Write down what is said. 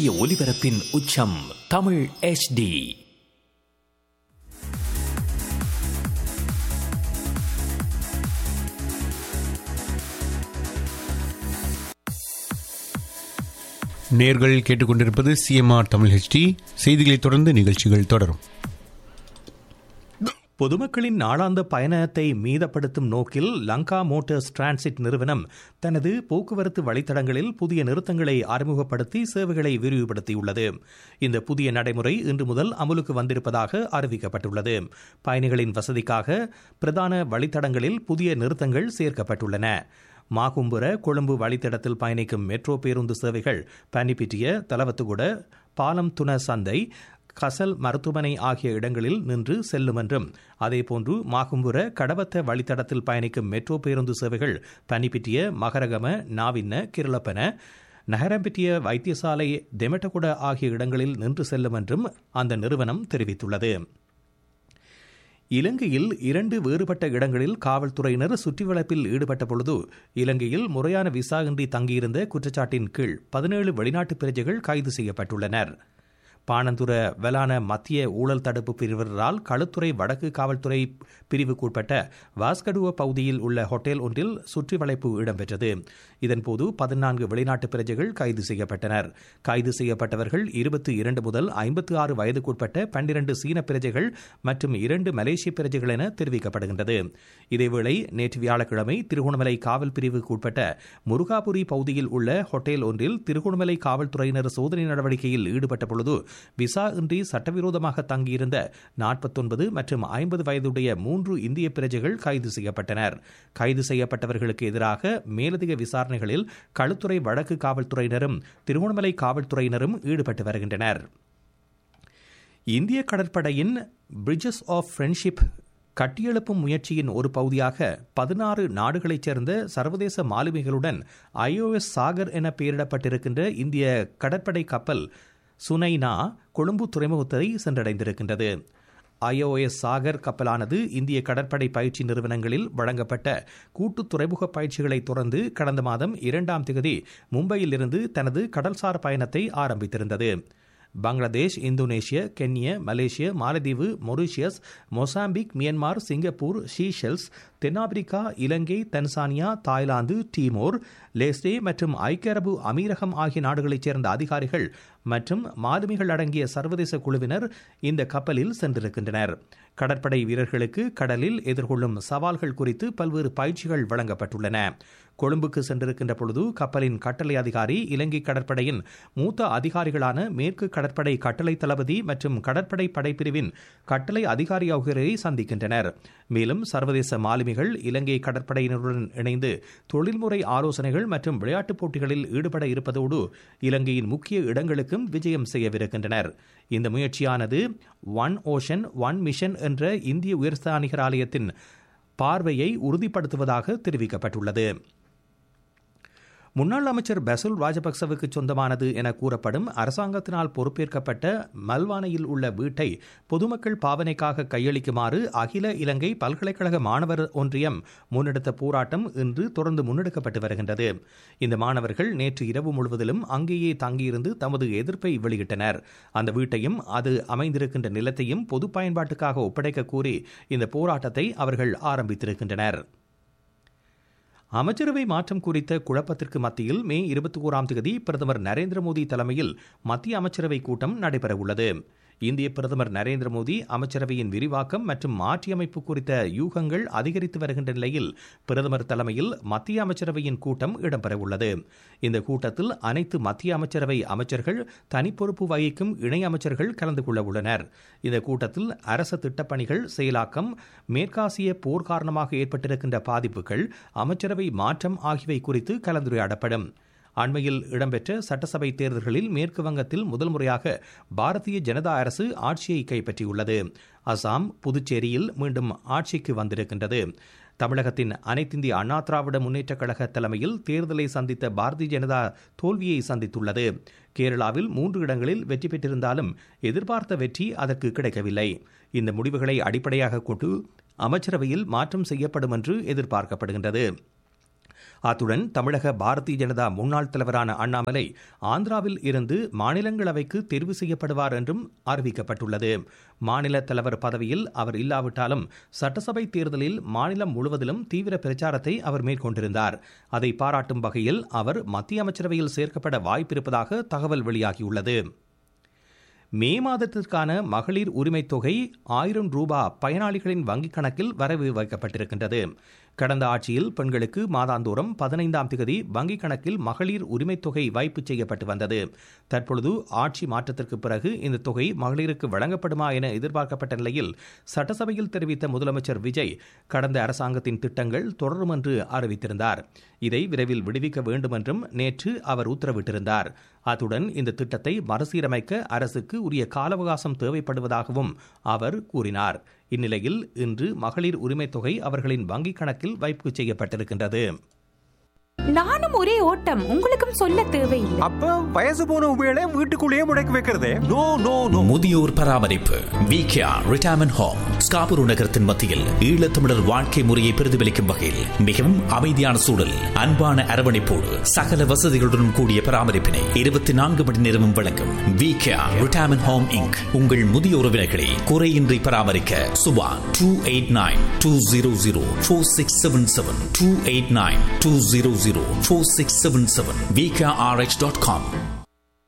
ஒலிபரப்பின் உச்சம் தமிழ் HD. நேர்கள் கேட்டுக்கொண்டிருப்பது CMR தமிழ் HD. செய்திகளைத் தொடர்ந்து நிகழ்ச்சிகள் தொடரும். பொதுமக்களின் நாளாந்த பயணத்தை மீதப்படுத்தும் நோக்கில் லங்கா மோட்டார்ஸ் டிரான்சிட் நிறுவனம் தனது போக்குவரத்து வழித்தடங்களில் புதிய நிறுத்தங்களை அறிமுகப்படுத்தி சேவைகளை விரிவுபடுத்தியுள்ளது. இந்த புதிய நடைமுறை இன்று முதல் அமலுக்கு வந்திருப்பதாக அறிவிக்கப்பட்டுள்ளது. பயணிகளின் வசதிக்காக பிரதான வழித்தடங்களில் புதிய நிறுத்தங்கள் சேர்க்கப்பட்டுள்ளன. மாகும்புர கொழும்பு வழித்தடத்தில் பயணிக்கும் மெட்ரோ பேருந்து சேவைகள் பனிப்பிட்டிய, தலவத்துகுட, பாலம் துண சந்தை, கசல் மருத்துவமனை ஆகிய இடங்களில் நின்று செல்லும் என்றும், அதேபோன்று மாகும்புர கடவத்த வழித்தடத்தில் பயணிக்கும் மெட்ரோ பேருந்து சேவைகள் பனிப்பிட்டிய, மகரகம, நாவின்ன, கிருளப்பன, நகரம்பிட்டிய வைத்தியசாலை, தெமட்டகுட ஆகிய இடங்களில் நின்று செல்லும் என்றும் அந்த நிறுவனம் தெரிவித்துள்ளது. இலங்கையில் 2 வேறுபட்ட இடங்களில் காவல்துறையினர் சுற்றிவளைப்பில் ஈடுபட்ட பொழுது இலங்கையில் முறையான விசா இன்றி தங்கியிருந்த குற்றச்சாட்டின் கீழ் 17 வெளிநாட்டு பிரஜைகள் கைது செய்யப்பட்டுள்ளனர். பாணந்துர வலான மத்திய ஊழல் தடுப்பு பிரிவினரால் களுத்துறை வடக்கு காவல்துறை பிரிவுக்குட்பட்ட வாஸ்கடுவ பகுதியில் உள்ள ஹோட்டல் ஒன்றில் சுற்றிவளைப்பு இடம்பெற்றது. இதன்போது 14 வெளிநாட்டு பிரஜைகள் கைது செய்யப்பட்டனர். கைது செய்யப்பட்டவர்கள் 22 முதல் 56 வயதுக்குட்பட்ட 12 சீன பிரஜைகள் மற்றும் 2 மலேசிய பிரஜைகள் என தெரிவிக்கப்படுகின்றது. இதேவேளை நேற்று வியாழக்கிழமை திருகோணமலை காவல் பிரிவுக்குட்பட்ட முருகாபுரி பகுதியில் உள்ள ஹோட்டல் ஒன்றில் திருகோணமலை காவல்துறையினர் சோதனை நடவடிக்கையில் ஈடுபட்ட பொழுது விசா இன்றி சட்டவிரோதமாக தங்கியிருந்த 49 மற்றும் 50 வயதுடைய 3 இந்திய பிரஜைகள் கைது செய்யப்பட்டனர். கைது செய்யப்பட்டவர்களுக்கு எதிராக மேலதிக விசாரணைகளில் களுத்துறை வடக்கு காவல்துறையினரும் திருகோணமலை காவல்துறையினரும் ஈடுபட்டு வருகின்றனர். இந்திய கடற்படையின் பிரிட்ஜஸ் ஆஃப் ஃப்ரெண்ட்ஷிப் கட்டியெழுப்பும் முயற்சியின் ஒரு பகுதியாக 16 நாடுகளைச் சேர்ந்த சர்வதேச மாலுமிகளுடன் IOS சாகர் என பெயரிடப்பட்டிருக்கின்ற இந்திய கடற்படை கப்பல் சுனைனா கொழும்பு துறைமுகத்தை சென்றடைந்திருக்கின்றது. IOS சாகர் கப்பலானது இந்திய கடற்படை பயிற்சி நிறுவனங்களில் வழங்கப்பட்ட கூட்டு துறைமுக பயிற்சிகளை தொடர்ந்து கடந்த மாதம் 2ஆம் தேதி மும்பையில் இருந்து தனது கடல்சார் பயணத்தை ஆரம்பித்திருந்தது. பங்களாதேஷ், இந்தோனேஷியா, கென்யா, மலேசியா, மாலத்தீவு, மொரீஷியஸ், மொசாம்பிக், மியான்மர், சிங்கப்பூர், ஷீஷெல்ஸ், தென்னாப்பிரிக்கா, இலங்கை, தன்சானியா, தாய்லாந்து, டீமோர் லெஸ்டே மற்றும் ஐக்கிய அரபு அமீரகம் ஆகிய நாடுகளைச் சேர்ந்த அதிகாரிகள் மற்றும் மாலுமிகள் அடங்கிய சர்வதேச குழுவினர் இந்த கப்பலில் சென்றிருக்கின்றனர். கடற்படை வீரர்களுக்கு கடலில் எதிர்கொள்ளும் சவால்கள் குறித்து பல்வேறு பயிற்சிகள் வழங்கப்பட்டுள்ளன. கொழும்புக்கு சென்றிருக்கின்ற பொழுது கப்பலின் கட்டளை அதிகாரி, இலங்கை கடற்படையின் மூத்த அதிகாரிகளான மேற்கு கடற்படை கட்டளை தளபதி மற்றும் கடற்படை படைப்பிரிவின் கட்டளை அதிகாரி ஆகியோரை சந்திக்கின்றனர். மேலும் சர்வதேச மாலுமிகள் இலங்கை கடற்படையினருடன் இணைந்து தொழில்முறை ஆலோசனைகள் மற்றும் விளையாட்டுப் போட்டிகளில் ஈடுபட இருப்பதோடு இலங்கையின் முக்கிய இடங்களுக்கும் விஜயம் செய்யவிருக்கின்றனர். இந்த முயற்சியானது ஒன் ஓஷன் ஒன் மிஷன் என்ற இந்திய உயர்ஸ்தானிகர் ஆலயத்தின் பார்வையை உறுதிப்படுத்துவதாக தெரிவிக்கப்பட்டுள்ளது. முன்னாள் அமைச்சர் பசுல் ராஜபக்சவுக்கு சொந்தமானது என கூறப்படும் அரசாங்கத்தினால் பொறுப்பேற்கப்பட்ட மல்வானையில் உள்ள வீட்டை பொதுமக்கள் பாவனைக்காக கையளிக்குமாறு அகில இலங்கை பல்கலைக்கழக மாணவர் ஒன்றியம் முன்னெடுத்த போராட்டம் இன்று தொடர்ந்து முன்னெடுக்கப்பட்டு வருகின்றது. இந்த மாணவர்கள் நேற்று இரவு முழுவதிலும் அங்கேயே தங்கியிருந்து தமது எதிர்ப்பை வெளியிட்டனர். அந்த வீட்டையும் அது அமைந்திருக்கின்ற நிலத்தையும் பொது பயன்பாட்டுக்காக ஒப்படைக்க கோரி இந்த போராட்டத்தை அவர்கள் ஆரம்பித்திருக்கின்றனர். அமைச்சரவை மாற்றம் குறித்த குழப்பத்திற்கு மத்தியில் மே 21ஆம் தேதி பிரதமர் நரேந்திர மோடி தலைமையில் மத்திய அமைச்சரவை கூட்டம் நடைபெறவுள்ளது. இந்திய பிரதமர் நரேந்திர மோடி அமைச்சரவையின் விரிவாக்கம் மற்றும் மாற்றியமைப்பு குறித்த யூகங்கள் அதிகரித்து வருகின்ற நிலையில் பிரதமர் தலைமையில் மத்திய அமைச்சரவையின் கூட்டம் இடம்பெறவுள்ளது. இந்த கூட்டத்தில் அனைத்து மத்திய அமைச்சரவை அமைச்சர்கள், தனிப்பொறுப்பு வகிக்கும் இணை அமைச்சர்கள் கலந்து கொள்ள உள்ளனர். இந்த கூட்டத்தில் அரசு திட்டப்பணிகள் செயலாக்கம், மேற்காசிய போர் காரணமாக ஏற்பட்டிருக்கின்ற பாதிப்புகள், அமைச்சரவை மாற்றம் ஆகியவை குறித்து கலந்துரையாடப்படும். அண்மையில் இடம்பெற்ற சட்டசபை தேர்தல்களில் மேற்கு வங்கத்தில் முதல் முறையாக பாரதிய ஜனதா அரசு ஆட்சியை கைப்பற்றியுள்ளது. அசாம், புதுச்சேரியில் மீண்டும் ஆட்சிக்கு வந்திருக்கின்றது. தமிழகத்தின் அனைத்திந்திய அண்ணா திராவிட முன்னேற்றக் கழக தலைமையில் தேர்தலை சந்தித்த பாரதிய ஜனதா தோல்வியை சந்தித்துள்ளது. கேரளாவில் 3 இடங்களில் வெற்றி பெற்றிருந்தாலும் எதிர்பார்த்த வெற்றி அதற்கு கிடைக்கவில்லை. இந்த முடிவுகளை அடிப்படையாக கொண்டு அமைச்சரவையில் மாற்றம் செய்யப்படும் என்று எதிர்பார்க்கப்படுகின்றது. அத்துடன் தமிழக பாரதிய ஜனதா முன்னாள் தலைவரான அண்ணாமலை ஆந்திராவில் இருந்து மாநிலங்களவைக்கு தெரிவு செய்யப்படுவார் என்றும் அறிவிக்கப்பட்டுள்ளது. மாநில தலைவர் பதவியில் அவர் இல்லாவிட்டாலும் சட்டசபை தேர்தலில் மாநிலம் முழுவதிலும் தீவிர பிரச்சாரத்தை அவர் மேற்கொண்டிருந்தார். அதை பாராட்டும் வகையில் அவர் மத்திய அமைச்சரவையில் சேர்க்கப்பட வாய்ப்பிருப்பதாக தகவல் வெளியாகியுள்ளது. மே மாதத்திற்கான மகளிர் உரிமைத் தொகை 1000 ரூபாய் பயனாளிகளின் வங்கிக் கணக்கில் வரவு வைக்கப்பட்டிருக்கின்றது. கடந்த ஆட்சியில் பெண்களுக்கு மாதாந்தோறும் 15ஆம் தேதி வங்கிக் கணக்கில் மகளிர் உரிமைத் தொகை வைப்பு செய்யப்பட்டு வந்தது. தற்பொழுது ஆட்சி மாற்றத்திற்கு பிறகு இந்த தொகை மகளிருக்கு வழங்கப்படுமா என எதிர்பார்க்கப்பட்ட நிலையில் சட்டசபையில் தெரிவித்த முதலமைச்சர் விஜய் கடந்த அரசாங்கத்தின் திட்டங்கள் தொடரும் என்று அறிவித்திருந்தார். இதை விரைவில் விடுவிக்க வேண்டும் என்றும் நேற்று அவர் உத்தரவிட்டிருந்தார். அத்துடன் இந்த திட்டத்தை மறுசீரமைக்க அரசுக்கு உரிய கால அவகாசம் தேவைப்படுவதாகவும் அவர் கூறினார். இந்நிலையில் இன்று மகளிர் உரிமைத் தொகை அவர்களின் வங்கிக் கணக்கில் வைப்பு செய்யப்பட்டிருக்கின்றது. நானும் ஒரே ஓட்டம், உங்களுக்கும் சொல்ல தேவையில்லை. அப்ப வயசு போன உபயோக வீட்டுக்குள்ளேயே முடக்கி வைக்கிறதே? No no no. முதியோர் பராமரிப்பு விகேஆர் ரிட்டையர்மென்ட் ஹோம் ஸ்காபுரு நகரத்தின் மத்தியில் ஈழத்தமிழர் வாழ்க்கை முறையை பிரதிபலிக்கும் வகையில் மிகவும் அமைதியான சூழல், அன்பான அரவணைப்போடு சகல வசதிகளுடன் கூடிய பராமரிப்பினை 24 மணி நேரமும் வழங்கும் விகேஆர் ரிட்டையர்மென்ட் ஹோம் இன்க். உங்கள் முதிய உறவினர்களை குறையின்றி பராமரிக்க சுபான் 289-200-4677 289-200-4677 VKRH.com.